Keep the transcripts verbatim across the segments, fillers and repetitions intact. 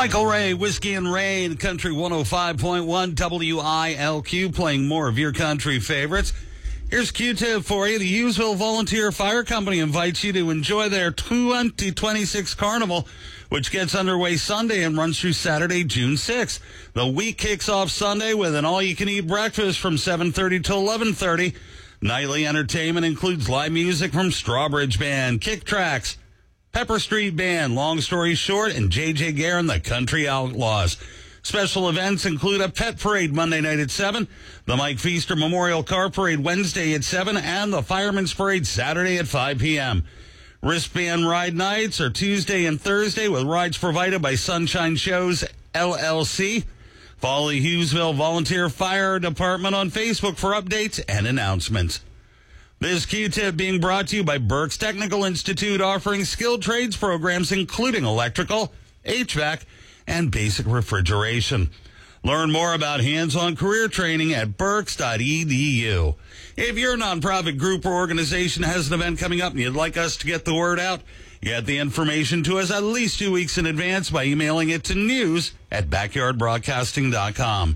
Michael Ray, Whiskey and Rain, Country one oh five point one W I L Q, playing more of your country favorites. Here's Q-Tip for you. The Hughesville Volunteer Fire Company invites you to enjoy their twenty twenty-six Carnival, which gets underway Sunday and runs through Saturday, June sixth. The week kicks off Sunday with an all-you-can-eat breakfast from seven thirty to eleven thirty. Nightly entertainment includes live music from Strawbridge Band, Kick Tracks, Pepper Street Band, Long Story Short, and J J. Guerin, the Country Outlaws. Special events include a pet parade Monday night at seven, the Mike Feaster Memorial Car Parade Wednesday at seven, and the Fireman's Parade Saturday at five p.m. Wristband ride nights are Tuesday and Thursday with rides provided by Sunshine Shows, L L C. Follow the Hughesville Volunteer Fire Department on Facebook for updates and announcements. This Q-Tip being brought to you by Berks Technical Institute, offering skilled trades programs including electrical, H V A C, and basic refrigeration. Learn more about hands-on career training at berks dot e d u. If your nonprofit group or organization has an event coming up and you'd like us to get the word out, get the information to us at least two weeks in advance by emailing it to news at backyard broadcasting dot com.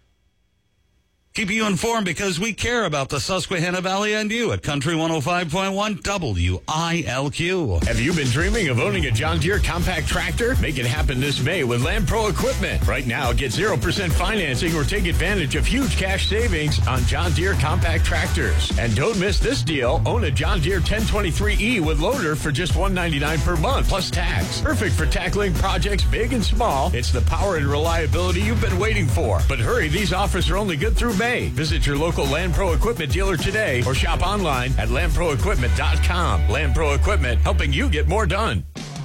Keep you informed because we care about the Susquehanna Valley and you at Country one oh five point one W I L Q. Have you been dreaming of owning a John Deere compact tractor? Make it happen this May with Land Pro Equipment. Right now, get zero percent financing or take advantage of huge cash savings on John Deere compact tractors. And don't miss this deal. Own a John Deere ten twenty-three E with loader for just one hundred ninety-nine dollars per month plus tax. Perfect for tackling projects big and small. It's the power and reliability you've been waiting for. But hurry, these offers are only good through May. Visit your local Land Pro Equipment dealer today or shop online at land pro equipment dot com. Land Pro Equipment, helping you get more done.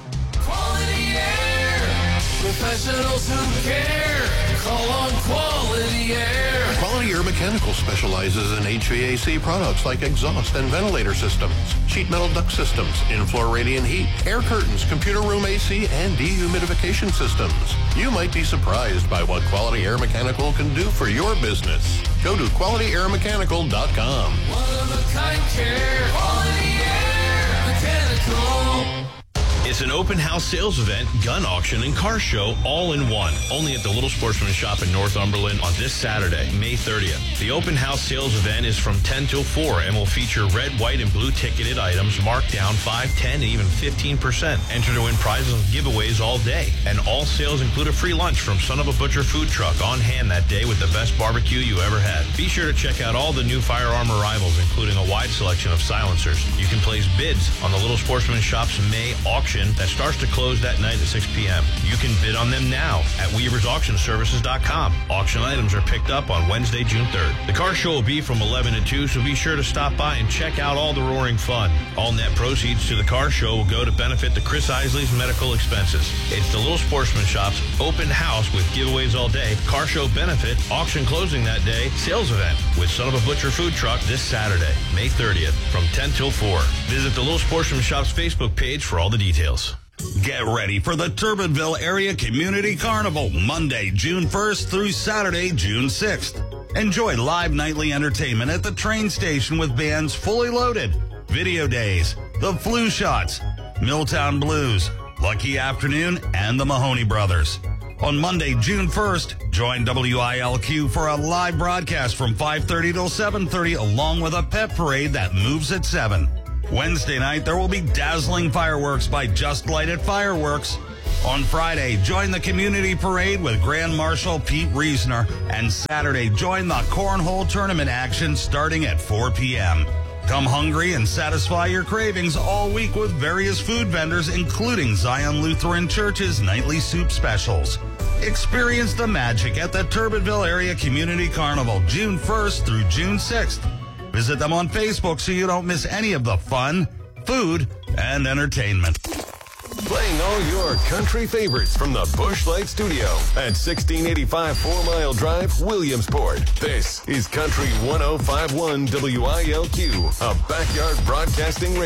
Quality Air. Professionals who care. Call on Quality Air. Quality Air Mechanical specializes in H V A C products like exhaust and ventilator systems, sheet metal duct systems, in-floor radiant heat, air curtains, computer room A C, and dehumidification systems. You might be surprised by what Quality Air Mechanical can do for your business. Go to quality air mechanical dot com. One-of-a-kind care. Quality Air Mechanical. It's an open house sales event, gun auction, and car show all in one. Only at the Little Sportsman Shop in Northumberland on this Saturday, May thirtieth. The open house sales event is from ten till four and will feature red, white, and blue ticketed items marked down five, ten, and even fifteen percent. Enter to win prizes and giveaways all day. And all sales include a free lunch from Son of a Butcher Food Truck on hand that day with the best barbecue you ever had. Be sure to check out all the new firearm arrivals, including a wide selection of silencers. You can place bids on the Little Sportsman Shop's May auction that starts to close that night at six p.m. You can bid on them now at weavers auction services dot com. Auction items are picked up on Wednesday, June third. The car show will be from eleven to two, so be sure to stop by and check out all the roaring fun. All net proceeds to the car show will go to benefit the Chris Isley's medical expenses. It's the Little Sportsman Shop's open house with giveaways all day, car show benefit, auction closing that day, sales event with Son of a Butcher Food Truck this Saturday, May thirtieth, from ten till four. Visit the Little Sportsman Shop's Facebook page for all the details. Get ready for the Turbinville Area Community Carnival, Monday, June first through Saturday, June sixth. Enjoy live nightly entertainment at the train station with bands Fully Loaded, Video Days, The Flu Shots, Milltown Blues, Lucky Afternoon, and the Mahoney Brothers. On Monday, June first, join W I L Q for a live broadcast from five thirty till seven thirty, along with a pet parade that moves at seven. Wednesday night, there will be dazzling fireworks by Just Lighted Fireworks. On Friday, join the community parade with Grand Marshal Pete Reesner. And Saturday, join the Cornhole Tournament action starting at four p.m. Come hungry and satisfy your cravings all week with various food vendors, including Zion Lutheran Church's nightly soup specials. Experience the magic at the Turbinville Area Community Carnival, June first through June sixth. Visit them on Facebook so you don't miss any of the fun, food, and entertainment. Playing all your country favorites from the Busch Light Studio at sixteen eighty-five Four Mile Drive, Williamsport. This is Country one oh five point one W I L Q, a backyard broadcasting radio.